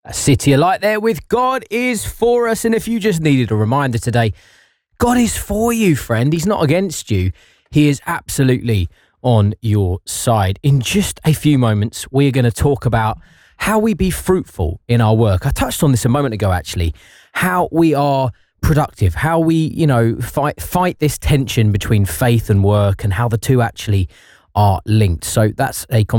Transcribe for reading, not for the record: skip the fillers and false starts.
City of Light there with God is for us. And if you just needed a reminder today, God is for you, friend. He's not against you. He is absolutely on your side. In just a few moments, we're going to talk about how we be fruitful in our work. I touched on this a moment ago, actually, how we are productive, how we, fight this tension between faith and work and how the two actually are linked. So that's a